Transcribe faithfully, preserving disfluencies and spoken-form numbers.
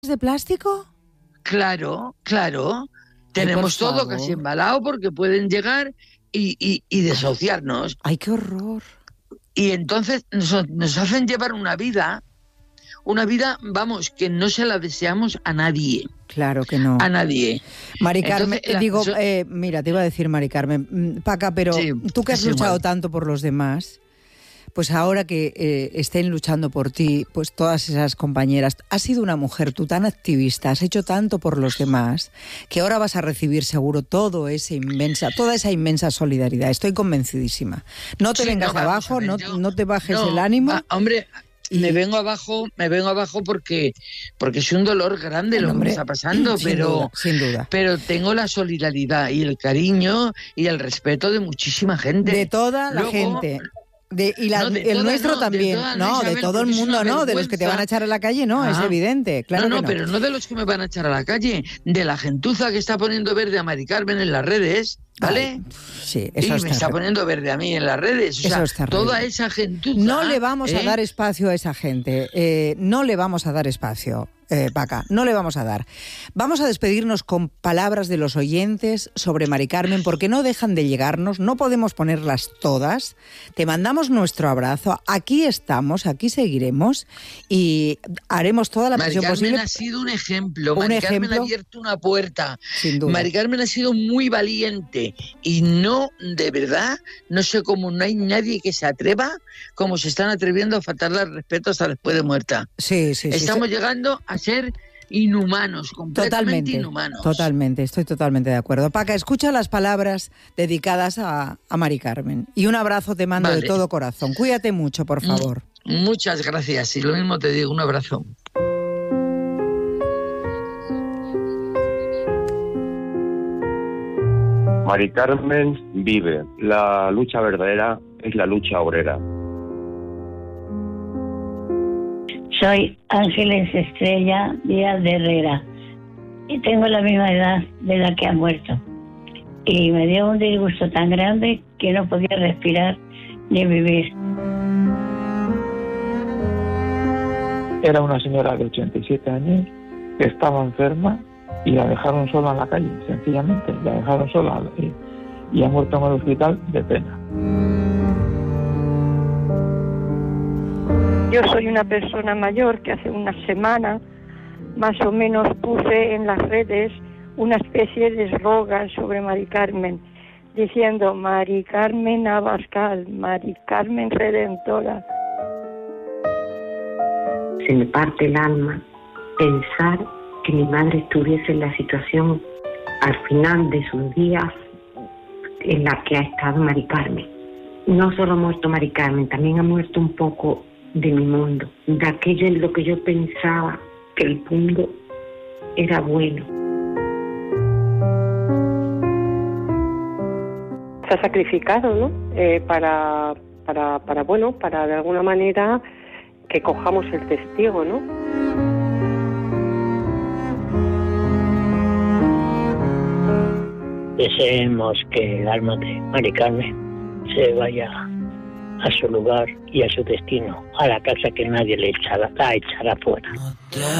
de plástico? Claro, claro. Tenemos Ay, todo casi embalado porque pueden llegar y, y, y desahuciarnos. ¡Ay, qué horror! Y entonces nos, nos hacen llevar una vida, una vida, vamos, que no se la deseamos a nadie. Claro que no. A nadie. Mari Carmen, entonces, digo, so... eh, mira, te iba a decir Mari Carmen, Paca, pero sí, tú que has luchado igual. tanto por los demás, pues ahora que eh, estén luchando por ti, pues todas esas compañeras, has sido una mujer tú tan activista, has hecho tanto por los demás, que ahora vas a recibir seguro todo ese inmensa, toda esa inmensa solidaridad. Estoy convencidísima. No te sí, vengas no, abajo, ver, no, yo, no te bajes no, el ánimo. Va, hombre, y... me vengo abajo, me vengo abajo porque porque es un dolor grande lo hombre, que me está pasando, sin pero duda, sin duda. Pero tengo la solidaridad y el cariño y el respeto de muchísima gente. De toda la Luego, gente. De, y la, no, de el toda, nuestro no, también, de no, Isabel, de todo el mundo, no, de los que te van a echar a la calle, no, ah. es evidente, claro no, no, que no. pero no de los que me van a echar a la calle, de la gentuza que está poniendo verde a Mari Carmen en las redes, ¿vale? Ay, sí, eso y está me está poniendo verde a mí en las redes, o sea, está toda esa gentuza. No le vamos ¿eh? a dar espacio a esa gente, eh, no le vamos a dar espacio. Eh, Paca, no le vamos a dar. Vamos a despedirnos con palabras de los oyentes sobre Mari Carmen, porque no dejan de llegarnos, no podemos ponerlas todas. Te mandamos nuestro abrazo, aquí estamos, aquí seguiremos y haremos toda la presión posible. Mari Carmen ha sido un ejemplo, un Mari ejemplo, Carmen ha abierto una puerta. Sin duda. Mari Carmen ha sido muy valiente y no, de verdad, no sé cómo no hay nadie que se atreva como se están atreviendo a faltarle al respeto hasta después de muerta. Sí, sí, Estamos sí, llegando a ser inhumanos, completamente totalmente, inhumanos. Totalmente, estoy totalmente de acuerdo. Paca, escucha las palabras dedicadas a, a Mari Carmen. Y un abrazo te mando vale. de todo corazón. Cuídate mucho, por favor. Muchas gracias. Y lo mismo te digo, un abrazo. Mari Carmen vive. La lucha verdadera es la lucha obrera. Soy Ángeles Estrella Díaz de Herrera y tengo la misma edad de la que ha muerto. Y me dio un disgusto tan grande que no podía respirar ni vivir. Era una señora de ochenta y siete años que estaba enferma y la dejaron sola en la calle, sencillamente. La dejaron sola y, y ha muerto en el hospital de pena. Yo soy una persona mayor que hace una semana más o menos puse en las redes una especie de eslogan sobre Mari Carmen, diciendo Mari Carmen Abascal, Mari Carmen Redentora. Se me parte el alma pensar que mi madre estuviese en la situación al final de sus días en la que ha estado Mari Carmen. No solo ha muerto Mari Carmen, también ha muerto un poco de mi mundo, de aquello en lo que yo pensaba que el mundo era bueno. Se ha sacrificado, ¿no? Eh, para, para, para, bueno, para de alguna manera que cojamos el testigo, ¿no? Deseemos que el alma de Mari Carmen se vaya a su lugar y a su destino, a la casa que nadie le echará, la echará fuera.